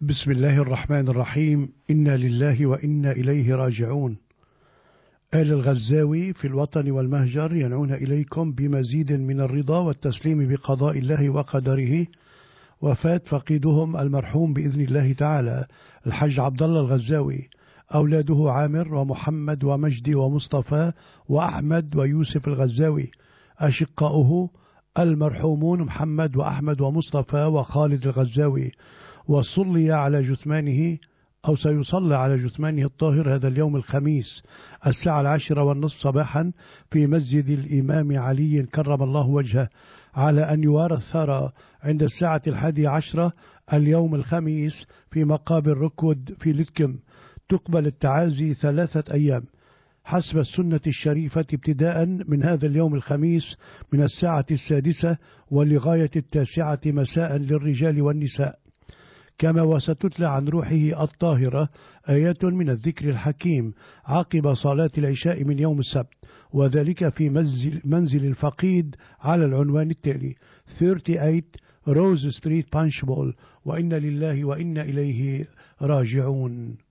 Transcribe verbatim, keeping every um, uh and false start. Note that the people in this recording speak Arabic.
بسم الله الرحمن الرحيم. إنا لله وإنا إليه راجعون. آل الغزاوي في الوطن والمهجر ينعون إليكم بمزيد من الرضا والتسليم بقضاء الله وقدره. وفاة فقيدهم المرحوم بإذن الله تعالى الحج عبد الله الغزاوي، أولاده عامر ومحمد ومجدي ومصطفى وأحمد ويوسف الغزاوي، أشقاؤه المرحومون محمد وأحمد ومصطفى وخالد الغزاوي. وصلي على جثمانه أو سيصلى على جثمانه الطاهر هذا اليوم الخميس الساعة العاشرة والنصف صباحا في مسجد الإمام علي كرم الله وجهه، على أن يوارى الثرى عند الساعة الحادية عشرة اليوم الخميس في مقابر ركود في لتكم. تقبل التعازي ثلاثة أيام حسب السنة الشريفة ابتداء من هذا اليوم الخميس من الساعة السادسة ولغاية التاسعة مساء للرجال والنساء. كما وستتلى عن روحه الطاهرة آيات من الذكر الحكيم عقب صلاة العشاء من يوم السبت، وذلك في منزل, منزل الفقيد على العنوان التالي ثلاثة وثلاثين روز ستريت بانشبول. وإنا لله وإنا إليه راجعون.